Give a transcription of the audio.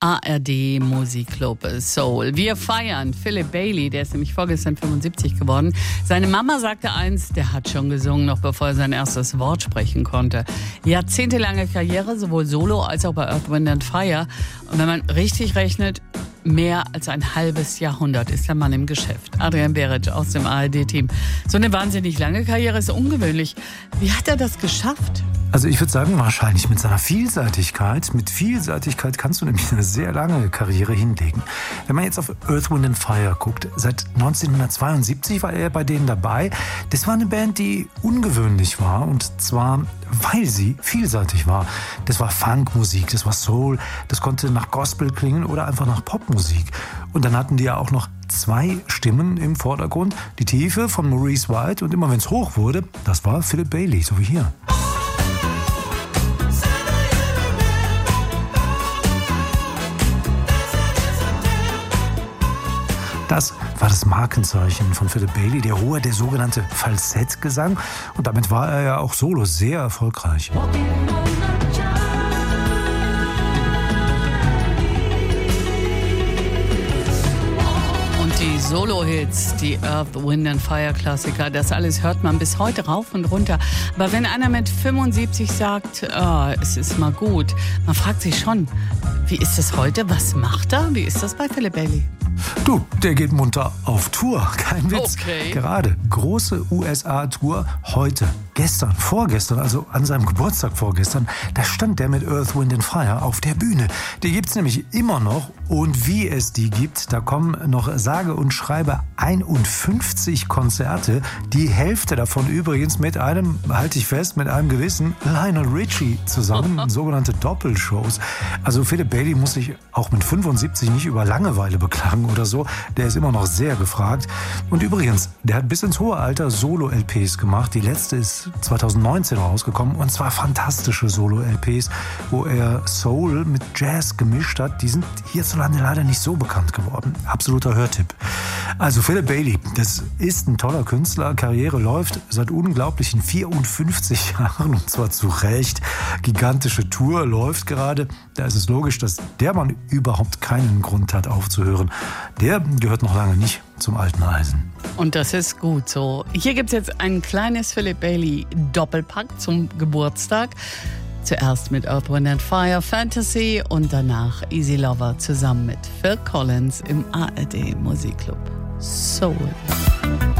ARD Musikclub Soul. Wir feiern Philip Bailey, der ist nämlich vorgestern 75 geworden. Seine Mama sagte einst, der hat schon gesungen, noch bevor er sein erstes Wort sprechen konnte. Jahrzehntelange Karriere, sowohl solo als auch bei Earth, Wind & Fire. Und wenn man richtig rechnet, mehr als ein halbes Jahrhundert ist der Mann im Geschäft. Adrian Beric aus dem ARD-Team. So eine wahnsinnig lange Karriere ist ungewöhnlich. Wie hat er das geschafft? Also ich würde sagen, wahrscheinlich mit seiner Vielseitigkeit. Mit Vielseitigkeit kannst du nämlich eine sehr lange Karriere hinlegen. Wenn man jetzt auf Earth, Wind & Fire guckt, seit 1972 war er bei denen dabei. Das war eine Band, die ungewöhnlich war, und zwar, weil sie vielseitig war. Das war Funkmusik, das war Soul, das konnte nach Gospel klingen oder einfach nach Popmusik. Und dann hatten die ja auch noch 2 Stimmen im Vordergrund. Die Tiefe von Maurice White und immer wenn es hoch wurde, das war Philip Bailey, so wie hier. Das war das Markenzeichen von Philip Bailey, der sogenannte Falsettgesang. Und damit war er ja auch solo sehr erfolgreich. Und die Solo-Hits, die Earth, Wind & Fire-Klassiker, das alles hört man bis heute rauf und runter. Aber wenn einer mit 75 sagt, es ist mal gut, man fragt sich schon, wie ist es heute? Was macht er? Wie ist das bei Philip Bailey? Du, der geht munter auf Tour. Kein Witz. Okay. Gerade große USA-Tour heute. Gestern, vorgestern, also an seinem Geburtstag vorgestern, da stand der mit Earth, Wind & Fire auf der Bühne. Die gibt's nämlich immer noch. Und wie es die gibt, da kommen noch sage und schreibe 51 Konzerte. Die Hälfte davon übrigens mit einem, halte ich fest, mit einem gewissen Lionel Richie zusammen. Sogenannte Doppelshows. Also Philip Bailey muss sich auch mit 75 nicht über Langeweile beklagen oder so. Der ist immer noch sehr gefragt. Und übrigens, der hat bis ins hohe Alter Solo-LPs gemacht. Die letzte ist 2019 rausgekommen, und zwar fantastische Solo-LPs, wo er Soul mit Jazz gemischt hat. Die sind hierzulande leider nicht so bekannt geworden. Absoluter Hörtipp. Also Philip Bailey, das ist ein toller Künstler. Karriere läuft seit unglaublichen 54 Jahren, und zwar zu Recht. Gigantische Tour läuft gerade. Da ist es logisch, dass der Mann überhaupt keinen Grund hat aufzuhören. Der gehört noch lange nicht zum alten Eisen. Und das ist gut so. Hier gibt es jetzt ein kleines Philip Bailey Doppelpack zum Geburtstag. Zuerst mit Earth, Wind & Fire, Fantasy, und danach Easy Lover zusammen mit Phil Collins im ARD Musikclub Soul.